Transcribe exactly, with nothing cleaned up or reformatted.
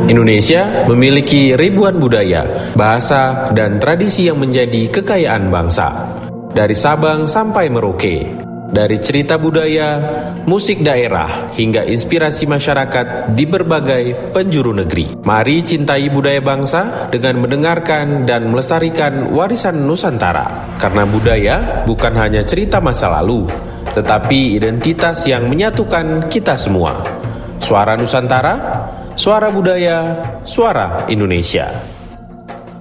Indonesia memiliki ribuan budaya, bahasa, dan tradisi yang menjadi kekayaan bangsa. Dari Sabang sampai Merauke, dari cerita budaya, musik daerah, hingga inspirasi masyarakat di berbagai penjuru negeri. Mari cintai budaya bangsa dengan mendengarkan dan melestarikan warisan Nusantara. Karena budaya bukan hanya cerita masa lalu, tetapi identitas yang menyatukan kita semua. Suara Nusantara, suara budaya, suara Indonesia.